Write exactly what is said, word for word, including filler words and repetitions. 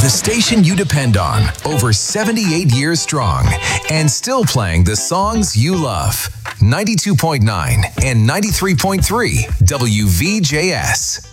The station you depend on, over seventy-eight years strong, and still playing the songs you love. ninety-two point nine and ninety-three point three W V J S.